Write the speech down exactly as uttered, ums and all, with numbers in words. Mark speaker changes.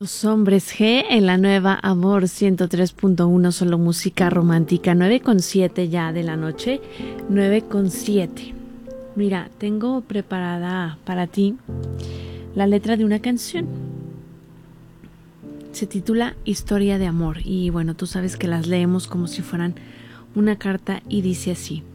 Speaker 1: Los hombres G en la nueva Amor ciento tres punto uno, solo música romántica. Nueve con siete ya de la noche, nueve con siete. Mira, tengo preparada para ti la letra de una canción. Se titula Historia de Amor y bueno, tú sabes que las leemos como si fueran una carta y dice así: